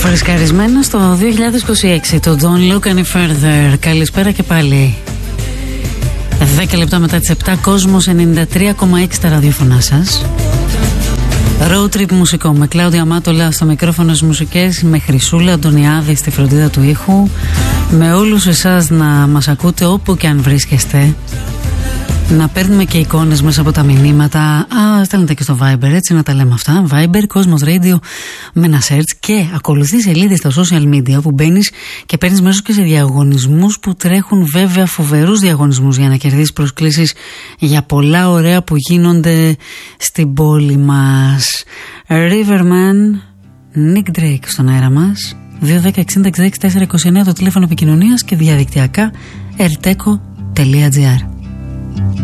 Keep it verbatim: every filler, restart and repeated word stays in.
Φρεσκαρισμένα στο δύο χιλιάδες είκοσι έξι, το Don't Look Any Further. Καλησπέρα και πάλι. δέκα λεπτά μετά τις επτά, Κόσμος ενενήντα τρία κόμμα έξι τα ραδιοφωνά σας. Road trip μουσικό με Κλάουδια Μάτολα στο μικρόφωνο στις μουσικές, με Χρυσούλα Αντωνιάδη στη φροντίδα του ήχου, με όλους εσάς να μας ακούτε όπου και αν βρίσκεστε, να παίρνουμε και εικόνες μέσα από τα μηνύματα. Α, στέλνετε και στο Viber, έτσι να τα λέμε αυτά. Viber, Κόσμος Radio με ένα search, και ακολουθεί σελίδες στα social media που μπαίνεις και παίρνεις μέρος και σε διαγωνισμούς που τρέχουν, βέβαια φοβερούς διαγωνισμούς για να κερδίσεις προσκλήσεις για πολλά ωραία που γίνονται στην πόλη μας. Riverman, Nick Drake στον αέρα μας. δύο δέκα εξήντα εξήντα έξι τετρακόσια είκοσι εννέα το τηλέφωνο επικοινωνίας και διαδικτυακά ερτέκο τελεία τζι άρ.